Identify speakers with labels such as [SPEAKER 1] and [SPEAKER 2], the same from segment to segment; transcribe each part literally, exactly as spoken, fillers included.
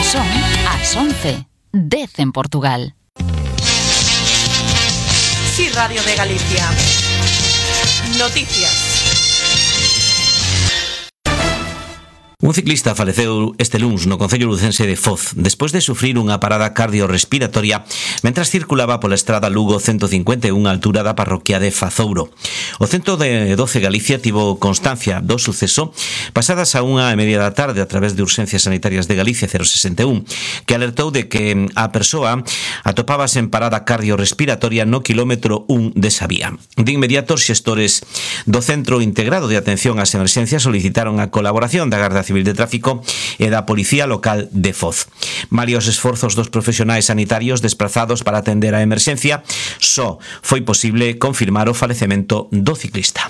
[SPEAKER 1] Son as once, dez en Portugal.
[SPEAKER 2] Sí, Radio de Galicia. Noticias.
[SPEAKER 3] Un ciclista faleceu este luns no concello lucense de Foz despois de sufrir unha parada cardiorrespiratoria mentras circulaba pola estrada Lugo ciento cincuenta e un a altura da parroquia de Fazouro. O centro de doce Galicia tivo constancia do suceso pasadas a unha e media da tarde a través de Urxencias Sanitarias de Galicia cero sesenta e un, que alertou de que a persoa atopábase en parada cardiorrespiratoria no quilómetro un desa vía. De inmediato, os xestores do Centro Integrado de Atención ás Emerxencias solicitaron a colaboración da Garda Civil de Tráfico e da Policía Local de Foz. Malia os esforzos dos profesionais sanitarios desprazados para atender a emerxencia, só foi posible confirmar o falecemento do ciclista.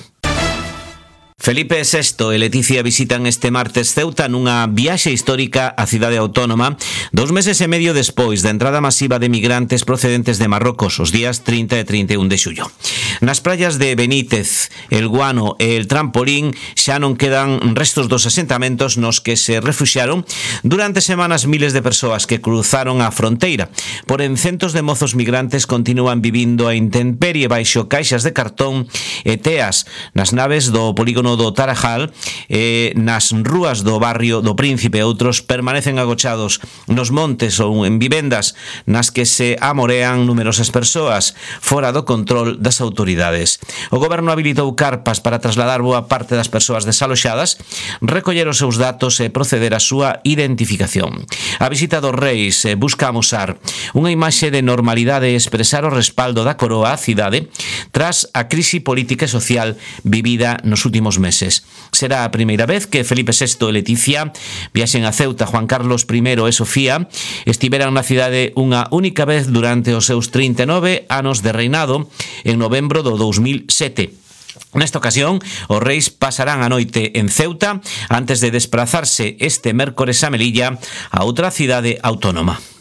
[SPEAKER 3] Felipe sexto e Leticia visitan este martes Ceuta nunha viaxe histórica á cidade autónoma, dous meses e medio despois da entrada masiva de migrantes procedentes de Marrocos os días trinta e trinta e un de xullo. Nas praias de Benítez, El Guano e El Trampolín xa non quedan restos dos asentamentos nos que se refuxiaron durante semanas miles de persoas que cruzaron a fronteira. Porén, centos de mozos migrantes continúan vivindo a intemperie baixo caixas de cartón e teas nas naves do polígono do Tarajal e nas rúas do barrio do Príncipe. Outros permanecen agochados nos montes ou en vivendas nas que se amorean numerosas persoas fora do control das autoridades. O goberno habilitou carpas para trasladar boa parte das persoas desaloxadas, recoller os seus datos e proceder á súa identificación. A visita dos reis busca amosar unha imaxe de normalidade e expresar o respaldo da coroa á cidade tras a crise política e social vivida nos últimos meses. Será a primeira vez que Felipe sexto e Leticia viaxen a Ceuta. Juan Carlos I e Sofía estiveran na cidade unha única vez durante os seus trinta e nove anos de reinado en novembro do dous mil sete. Nesta ocasión, os reis pasarán a noite en Ceuta antes de desplazarse este mércores a Melilla, a outra cidade autónoma.